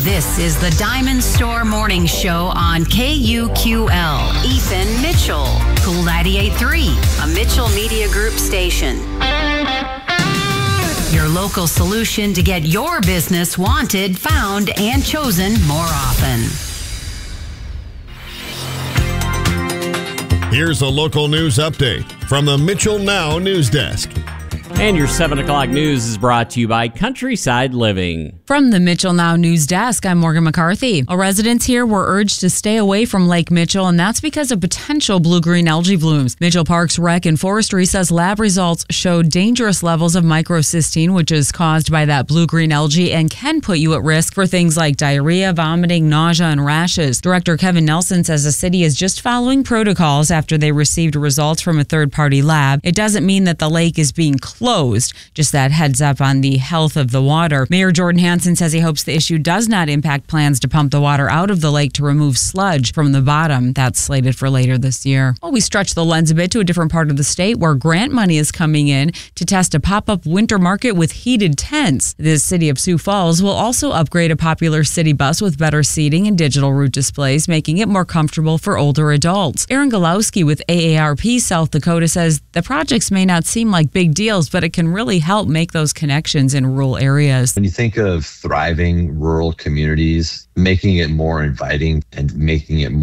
This is the Diamond Store Morning Show on KUQL. Ethan Mitchell, Cool 98.3, a Mitchell Media Group station. Your local solution to get your business wanted, found, and chosen more often. Here's a local news update from the Mitchell Now News Desk. And your 7 o'clock news is brought to you by Countryside Living. From the Mitchell Now News Desk, I'm Morgan McCarthy. Residents here were urged to stay away from Lake Mitchell, and that's because of potential blue-green algae blooms. Mitchell Parks Rec and Forestry says lab results showed dangerous levels of microcystine, which is caused by that blue-green algae and can put you at risk for things like diarrhea, vomiting, nausea, and rashes. Director Kevin Nelson says the city is just following protocols after they received results from a third-party lab. It doesn't mean that the lake is being closed, just that heads up on the health of the water. Mayor Jordan Hansen says he hopes the issue does not impact plans to pump the water out of the lake to remove sludge from the bottom. That's slated for later this year. Well, we stretch the lens a bit to a different part of the state where grant money is coming in to test a pop-up winter market with heated tents. The city of Sioux Falls will also upgrade a popular city bus with better seating and digital route displays, making it more comfortable for older adults. Aaron Galowski with AARP South Dakota says the projects may not seem like big deals, but it can really help make those connections in rural areas. When you think of thriving rural communities, making it more inviting and making it